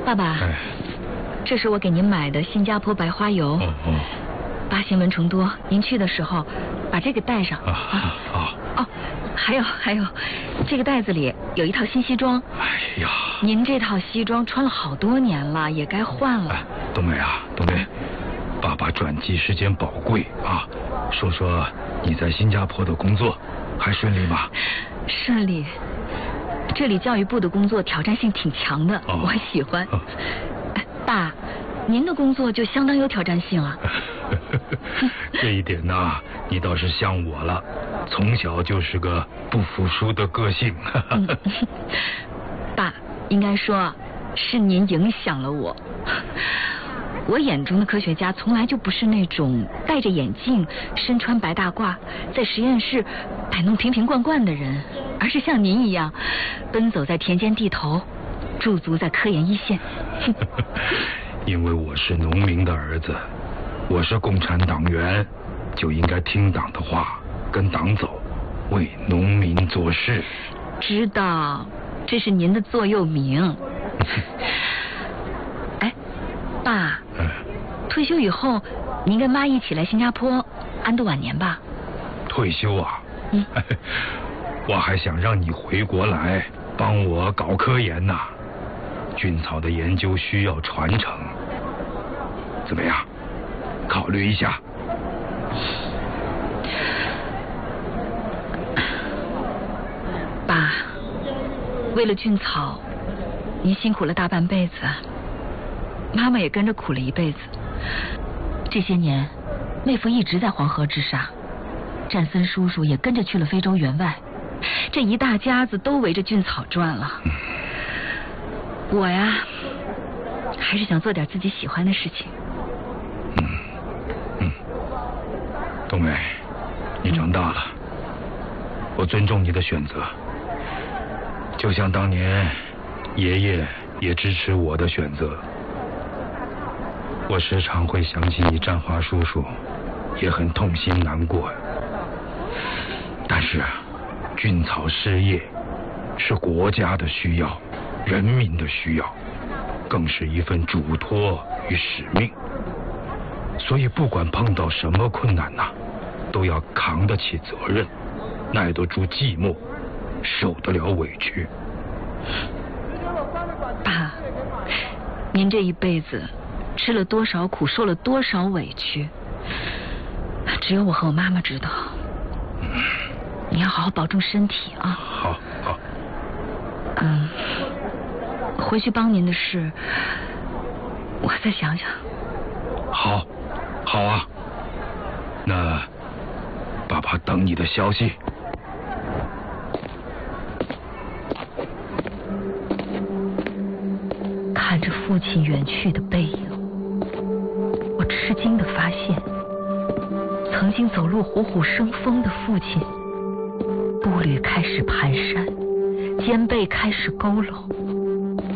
爸爸，这是我给您买的新加坡白花油。八仙蚊虫多，您去的时候把这个带上。哦，还有，这个袋子里有一套新西装。 哎呀， 您这套西装穿了好多年了，也该换了。 冬梅啊，冬梅，爸爸转机时间宝贵啊，说说你在新加坡的工作还顺利吗？ 顺利，这里教育部的工作挑战性挺强的，我喜欢。爸，您的工作就相当有挑战性啊。 这一点呢，你倒是像我了，从小就是个不服输的个性。 爸，应该说是您影响了我。我眼中的科学家从来就不是那种戴着眼镜、身穿白大褂，在实验室摆弄瓶瓶罐罐的人，而是像您一样，奔走在田间地头，驻足在科研一线。 因为我是农民的儿子，我是共产党员，就应该听党的话，跟党走，为农民做事。 知道，这是您的座右铭。哎，爸，退休以后，您跟妈一起来新加坡安度晚年吧。 退休啊？我还想让你回国来帮我搞科研呢。菌草的研究需要传承，怎么样？考虑一下。 爸，为了菌草，您辛苦了大半辈子，妈妈也跟着苦了一辈子。这些年，妹夫一直在黄河之上，战森叔叔也跟着去了非洲援外，这一大家子都围着菌草转了。我呀，还是想做点自己喜欢的事情。 冬梅，你长大了，我尊重你的选择，就像当年爷爷也支持我的选择。我时常会想起你占华叔叔，也很痛心难过。但是菌草事业是国家的需要，人民的需要，更是一份嘱托与使命。所以不管碰到什么困难呐，都要扛得起责任，耐得住寂寞，受得了委屈。 爸，您这一辈子吃了多少苦，受了多少委屈，只有我和我妈妈知道。你要好好保重身体啊。 好。 回去帮您的事，我再想想。 好啊。那爸爸等你的消息。 看着父亲远去的背影，我吃惊地发现，曾经走路虎虎生风的父亲，步履开始蹒跚，肩背开始佝偻。